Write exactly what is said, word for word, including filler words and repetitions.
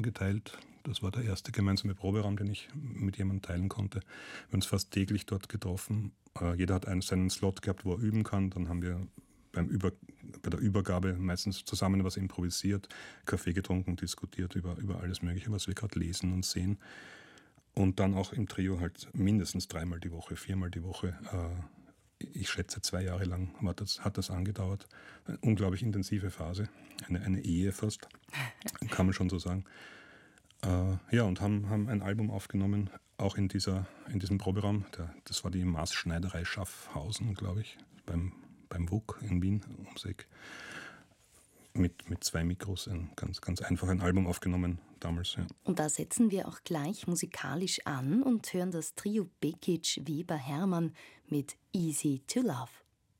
geteilt. Das war der erste gemeinsame Proberaum, den ich mit jemandem teilen konnte. Wir haben uns fast täglich dort getroffen. Äh, jeder hat einen, seinen Slot gehabt, wo er üben kann. Dann haben wir beim Über, bei der Übergabe meistens zusammen was improvisiert, Kaffee getrunken, diskutiert über, über alles Mögliche, was wir gerade lesen und sehen. Und dann auch im Trio halt mindestens dreimal die Woche, viermal die Woche. Äh, ich schätze, zwei Jahre lang war das, hat das angedauert. Eine unglaublich intensive Phase, eine, eine Ehe fast, kann man schon so sagen. Äh, ja, und haben, haben ein Album aufgenommen, auch in, dieser, in diesem Proberaum. Der, das war die Maßschneiderei Schaffhausen, glaube ich, beim, beim W U K in Wien, ums Eck. Mit, mit zwei Mikros, ein ganz, ganz einfach ein Album aufgenommen damals. Ja. Und da setzen wir auch gleich musikalisch an und hören das Trio Bekic, Weber, Hermann mit Easy to Love.